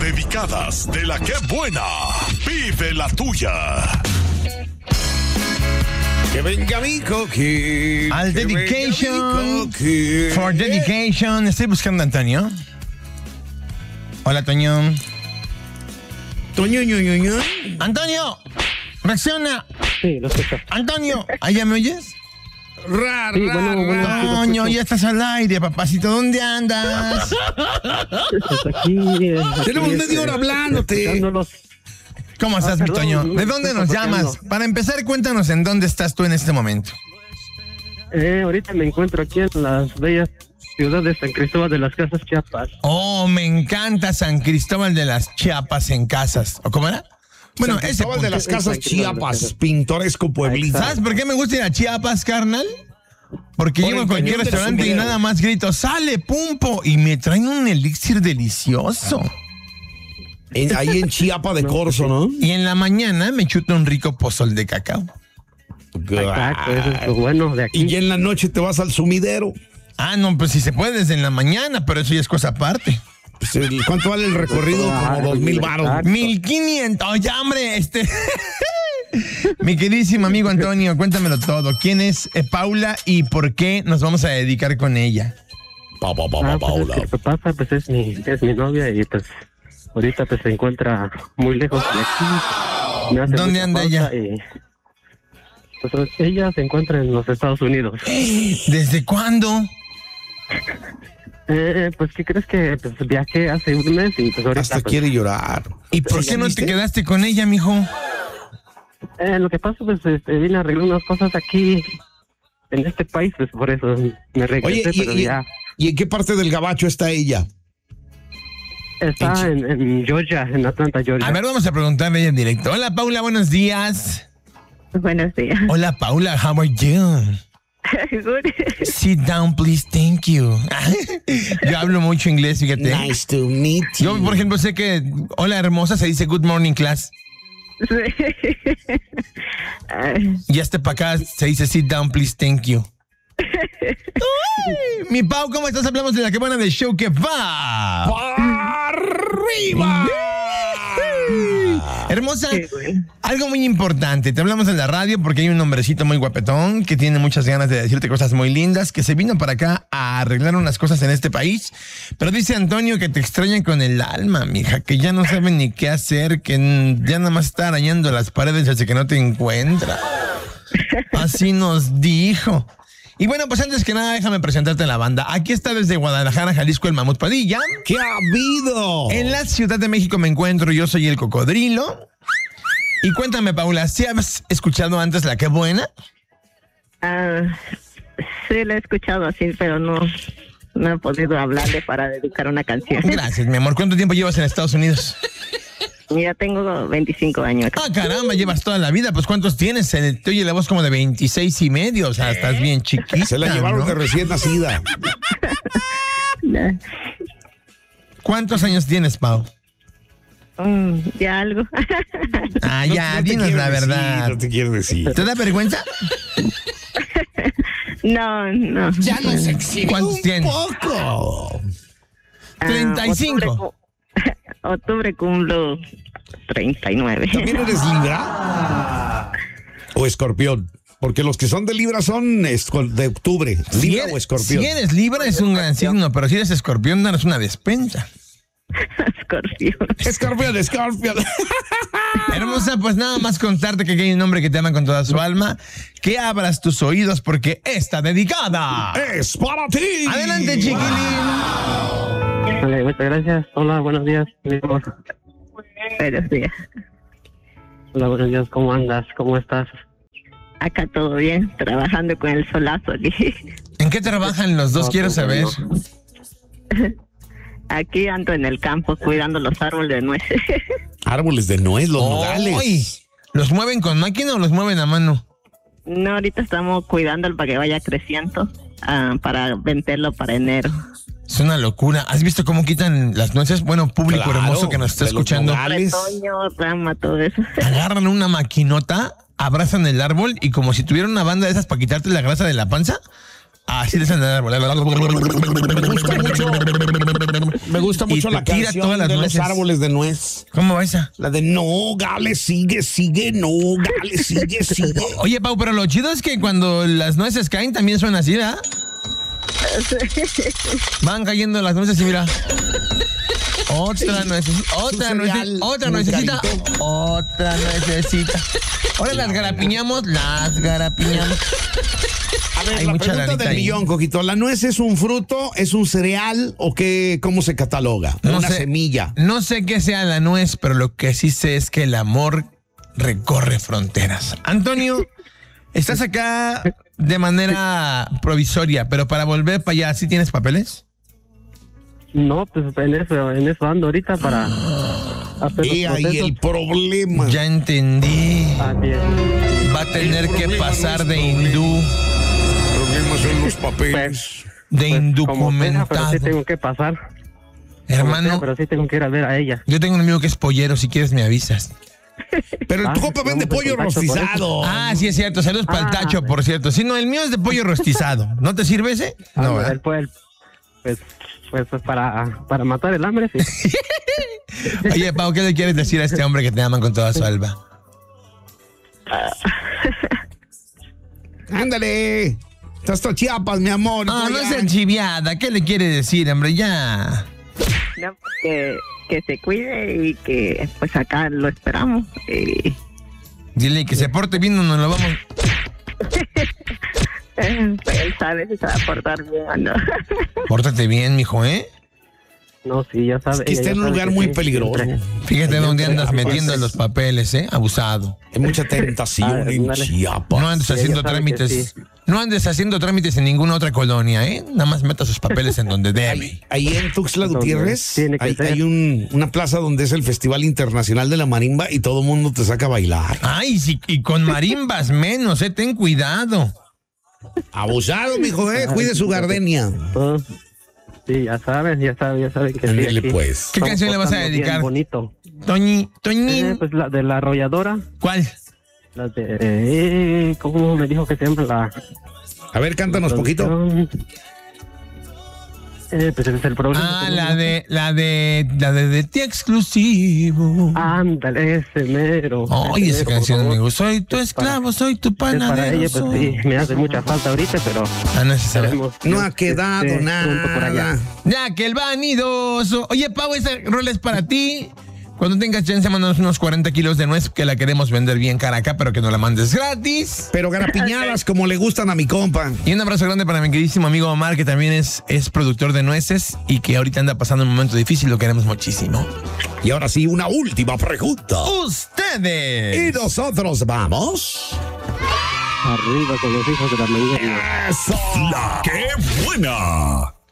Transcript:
dedicadas de la que buena. Vive la tuya. Que venga mi coqui. Al dedication. For dedication. Estoy buscando a Antonio. Hola, Toño. Toño. Antonio, reacciona. Sí, lo escucho. Antonio, ¿allá me oyes? Bueno, Toño, ya estás al aire, papacito. ¿Dónde andas? Pues aquí. Tenemos media hora hablándote. Escuchándolos. ¿Cómo estás, mi perdón, Toño? no, ¿De dónde estoy nos paseando. llamas? Para empezar, cuéntanos en dónde estás tú en este momento. Ahorita me encuentro aquí en las bellas ciudades de San Cristóbal de las Casas, Chiapas. Oh, me encanta San Cristóbal de las Chiapas en casas. ¿O cómo era? Bueno, San ese Cristóbal de punto. las Casas Chiapas, pintoresco pueblito. ¿Sabes por qué me gusta ir a Chiapas, carnal? Porque Por llego a el cualquier cañón del restaurante y sumidero. nada más grito, ¡sale, pumpo! Y me traen un elixir delicioso. Ahí en Chiapa de Corzo, ¿no? Y en la mañana me chuto un rico pozol de cacao. Exacto, eso es lo bueno de aquí. Y ya en la noche te vas al sumidero. Ah, no, pues si se puede desde en la mañana, pero eso ya es cosa aparte. Pues, ¿cuánto vale el recorrido? Como 2,000 varos. Exacto. 1,500, ya, hombre, Mi queridísimo amigo Antonio, cuéntamelo todo. ¿Quién es Paula y por qué nos vamos a dedicar con ella? Paula. Pues es que pasa, pues es mi novia y pues ahorita pues se encuentra muy lejos de aquí. Me hace ¿Dónde mucha anda falta ella? y, pues ella se encuentra en los Estados Unidos. ¿Desde cuándo? Pues ¿qué crees que pues, viajé hace un mes y pues ahorita Hasta pues, quiere llorar. ¿Y por qué no te quedaste con ella, mijo? lo que pasa pues vine a arreglar unas cosas aquí en este país, pues por eso me regresé, Oye, pero ya ¿y en qué parte del gabacho está ella? está en Georgia, en Atlanta, Georgia. A ver, vamos a preguntarle a ella en directo. Hola, Paula, buenos días. Buenos días. Hola, Paula, how are you? Good. Sit down, please, thank you. Yo hablo mucho inglés, fíjate. Nice to meet you. Yo, por ejemplo, sé que hola, hermosa, se dice good morning, class. Sí. Ay, Y para acá se dice sit down, please, thank you. Uy, mi Pau, ¿cómo estás? Hablamos de la que buena del show que va. ¡Arriba! Hermosa, qué bueno. algo muy importante. Te hablamos en la radio porque hay un hombrecito muy guapetón que tiene muchas ganas de decirte cosas muy lindas, que se vino para acá a arreglar unas cosas en este país. Pero dice Antonio que te extraña con el alma, mija, que ya no sabe ni qué hacer, que ya nada más está arañando las paredes desde que no te encuentra. Así nos dijo. Y bueno, pues antes que nada, déjame presentarte la banda. Aquí está desde Guadalajara, Jalisco, el Mamut Padilla. ¿Qué ha habido? En la Ciudad de México me encuentro, yo soy el Cocodrilo. Y cuéntame, Paula, ¿sí has escuchado antes la Qué Buena? Sí, lo he escuchado así, pero no he podido hablarle para dedicar una canción. Gracias, mi amor. ¿Cuánto tiempo llevas en Estados Unidos? Ya tengo 25 años. Ah, caramba, llevas toda la vida. Pues, ¿cuántos tienes? Se te oye la voz como de 26 y medio. O sea, estás bien chiquita, Se la llevaron ¿no? de recién nacida. ¿Cuántos años tienes, Pau? Ya algo. Ah, ya, No te dinos quiero la decir, verdad. No te quiero decir. ¿Te da vergüenza? No. Ya nos exhibió ¿Cuántos un tienes? poco. 35. Octubre cumplo 39. ¿También eres Libra? ¿O Escorpión? Porque los que son de Libra son de octubre. ¿Libra o Escorpión? Si eres Libra es un gran signo, pero si eres Escorpión no eres una despensa. Escorpión. Escorpión. Hermosa, pues nada más contarte que aquí hay un hombre que te ama con toda su alma, que abras tus oídos porque está dedicada. ¡Es para ti! Adelante, chiquilín. Vale, muchas gracias. Hola, buenos días, mi amor. Buenos días. Hola, buenos días. ¿Cómo andas? ¿Cómo estás? Acá todo bien, trabajando con el solazo aquí. ¿En qué trabajan los dos? Quiero saber. Aquí ando en el campo cuidando los árboles de nueces. Árboles de nuez, los nogales. ¡Ay! ¿Los mueven con máquina o los mueven a mano? No, ahorita estamos cuidándolo para que vaya creciendo, para venderlo para enero. Es una locura. ¿Has visto cómo quitan las nueces? Bueno, público Claro, hermoso que nos está de los escuchando. nogales. Retoño, rama, todo eso. Agarran una maquinota, abrazan el árbol y como si tuvieran una banda de esas para quitarte la grasa de la panza, Así les anda. Me gusta mucho la tira canción todas las de nueces. los árboles de nuez. ¿Cómo va esa? La de no, Gale, sigue, no, Gale, sigue. Oye, Pau, pero lo chido es que cuando las nueces caen también suena así, ¿verdad? Van cayendo las nueces y mira. Otra nuececita, otra nuececita. Ahora las garapiñamos. A ver, Hay la mucha pregunta lanita del ahí. millón, Coquito. ¿La nuez es un fruto, es un cereal o qué? ¿Cómo se cataloga? Una semilla. No sé qué sea la nuez, pero lo que sí sé es que el amor recorre fronteras. Antonio, estás acá de manera provisoria, pero para volver para allá, ¿sí tienes papeles? No, pues en eso ando ahorita para hacer Y los ahí procesos. el problema. Ya entendí. Así es. Va a tener que problema pasar no es de problema. hindú, Problemas son los papeles. de Como sea, pero indocumentado. sí tengo que pasar. Como sea, Hermano, pero sí tengo que ir a ver a ella. yo tengo un amigo que es pollero, si quieres me avisas. Pero Ah, tu compa vende vamos en pollo contacto por rostizado. Ah, sí es cierto, saludos para el Tacho, por cierto. Sí, no, el mío es de pollo rostizado. ¿No te sirve ese? No, ¿verdad? Pues para matar el hambre, sí. Oye, Pau, ¿qué le quieres decir a este hombre que te aman con toda su alma? Ándale. Estás todo Chiapas, mi amor. No, no Ya. es chiviada. ¿Qué le quiere decir, hombre? Ya. No, que se cuide y que pues acá lo esperamos. Dile que se porte bien o nos lo vamos. Pues él sabe si se va a portar bien o no. Pórtate bien, mijo, ¿eh? No, sí, ya sabes. Es que está en un lugar muy peligroso. Fíjate dónde andas Siempre, metiendo pues, los papeles, ¿eh? Abusado. Hay mucha tentación en Ándale. Chiapas. No andes Sí, haciendo ella sabe que trámites. sí. No andes haciendo trámites en ninguna otra colonia, ¿eh? Nada más meta sus papeles en donde debe. Ahí en Tuxtla Donde Gutiérrez tiene que ser. hay una plaza donde es el Festival Internacional de la Marimba y todo el mundo te saca a bailar. Ay, sí, y con marimbas menos, ten cuidado. Abusado, mijo, cuide su gardenia. Oh, sí, ya saben que Ándele, sí. Aquí pues. ¿Qué estamos canción le vas a portando bien dedicar? bonito. Toñín. Pues la de la arrolladora. ¿Cuál? La de... ¿cómo me dijo que se llama la...? A ver, cántanos poquito. Pues ese es el problema. Ah, la de ti exclusivo. Ándale, ese mero. Oye, esa Ese mero, canción por me favor. gusta. Soy tu esclavo, soy tu Es para panadero. ella, pues sí, me hace mucha falta ahorita, pero Ah, no es esa. esperemos No que ha quedado esté pronto por allá. nada. Ya que el vanidoso. Oye, Pau, esa rola es para ti. Cuando tengas chance, mándanos unos 40 kilos de nuez que la queremos vender bien cara acá, pero que no la mandes gratis. Pero garapiñadas como le gustan a mi compa. Y un abrazo grande para mi queridísimo amigo Omar, que también es productor de nueces y que ahorita anda pasando un momento difícil, lo queremos muchísimo. Y ahora sí, una última pregunta. ¡Ustedes! Y nosotros vamos. Arriba con los hijos de la mañana. ¡Eso! La que buena.